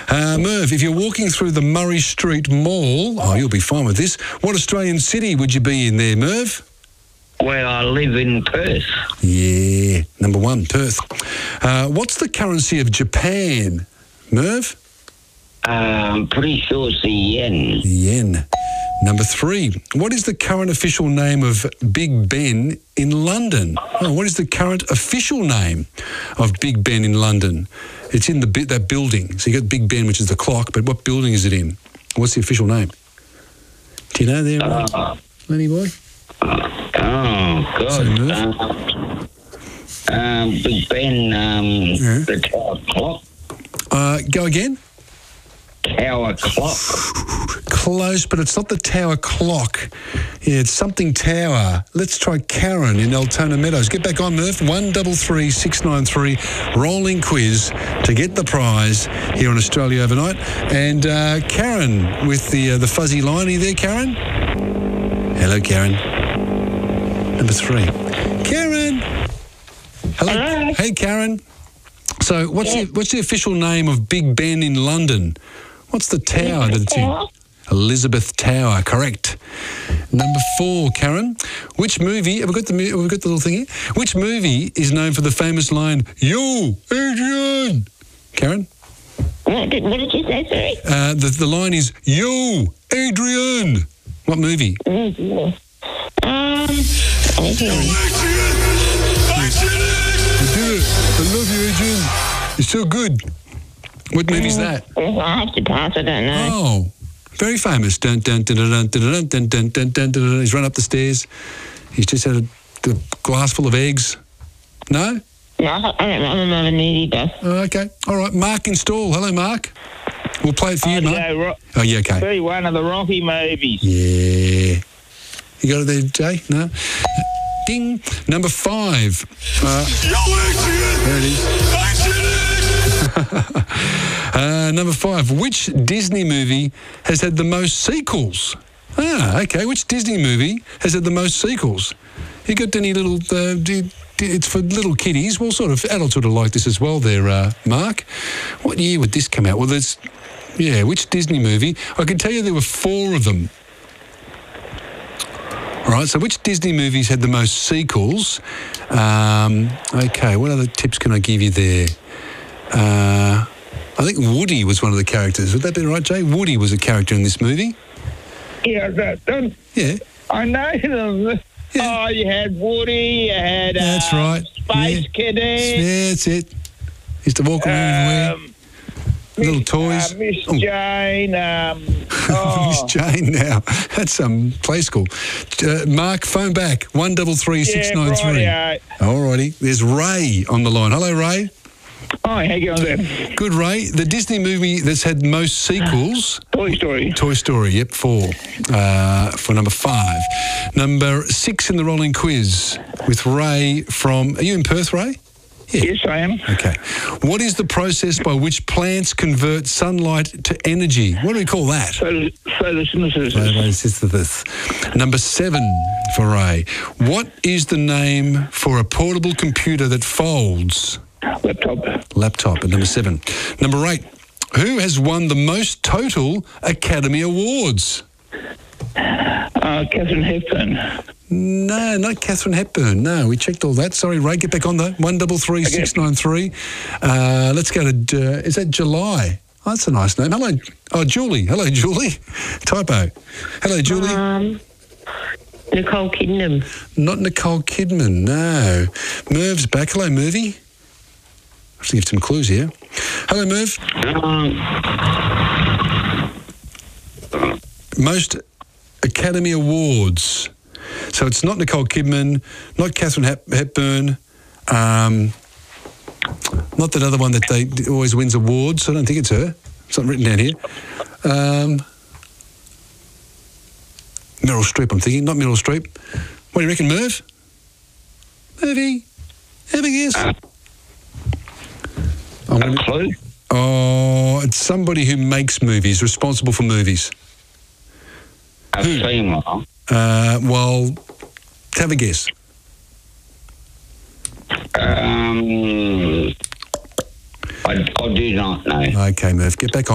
Merv, if you're walking through the Murray Street Mall, you'll be fine with this. What Australian city would you be in there, Merv? Well, I live in Perth. Yeah, number 1, Perth. What's the currency of Japan, Merv? I'm pretty sure it's the yen. The yen. Number 3, what is the current official name of Big Ben in London? What is the current official name of Big Ben in London? It's in that building. So you got Big Ben, which is the clock, but what building is it in? What's the official name? Do you know there, Lenny boy? God. So, Big Ben, the Tower Clock. Go again? Tower Clock. Close, but it's not the Tower Clock. Yeah, it's something Tower. Let's try Karen in Altona Meadows. Get back on, Murph. 133 693 rolling quiz to get the prize here on Australia Overnight. And Karen with the fuzzy line. Are you there, Karen? Hello, Karen. Number 3. Karen! Hello. Hey, Karen. So what's the official name of Big Ben in London? What's the tower that it's in? Elizabeth Tower, correct. Number 4, Karen. Which movie? Have we got the little thing here? Which movie is known for the famous line, "Yo, Adrian"? Karen? What did you say, sorry? The line is, "Yo, Adrian." What movie? Adrian. You did it. I love you, Adrian. You're so good. What movie's that? I have to pass, I don't know. Oh, very famous. Dun, dun, dun, dun, dun, dun, dun, dun, dun, dun, dun. He's run up the stairs. He's just had a glass full of eggs. No? No, I don't remember either. Oh, okay. All right. Mark in Stall. Hello, Mark. We'll play it for you, Mark. Oh, yeah, okay. See one of the Rocky movies. Yeah. You got it there, Jay? No? Ding. Number 5. There it is. Number 5. Which Disney movie has had the most sequels? Okay. Which Disney movie has had the most sequels? You got any little... it's for little kiddies. Well, sort of adults would have liked this as well there, Mark. What year would this come out? Well, there's... Yeah, which Disney movie? I can tell you there were 4 of them. All right, so which Disney movies had the most sequels? Okay, what other tips can I give you there? I think Woody was one of the characters. Would that be right, Jay? Woody was a character in this movie. Yeah, Yeah. I know them. Yeah. Oh, you had Woody, you had That's right. Space Cadet. Yeah, that's it. Used to walk around everywhere. Little toys. Miss Jane. Miss Jane now. That's some play school. Mark, phone back. 133 693. Yeah, all righty. There's Ray on the line. Hello, Ray. Hi, how you going there? Good, Ray. The Disney movie that's had most sequels... Toy Story. Toy Story, yep, 4. For number 5. Number 6 in the rolling quiz with Ray from... Are you in Perth, Ray? Yeah. Yes, I am. Okay. What is the process by which plants convert sunlight to energy? What do we call that? Photosynthesis. Number 7 for Ray. What is the name for a portable computer that folds? Laptop at number 7. Number 8. Who has won the most total Academy Awards? Catherine Hepburn. No, not Catherine Hepburn. No, we checked all that. Sorry, Ray, get back on though. 133 693. Let's go to, is that July? Oh, that's a nice name. Hello. Oh, Julie. Hello, Julie. Typo. Hello, Julie. Nicole Kidman. Not Nicole Kidman, no. Merv's back. Hello, Mervy. I have to give some clues here. Hello, Merv. Most Academy Awards. So it's not Nicole Kidman, not Catherine Hepburn, not that other one that they always wins awards. I don't think it's her. It's not written down here. Meryl Streep, I'm thinking. Not Meryl Streep. What do you reckon, Merv? Mervy? Have a guess. Clue? Oh, it's somebody who makes movies, responsible for movies. A female. Well, have a guess. I do not know. Okay, Merv, get back on.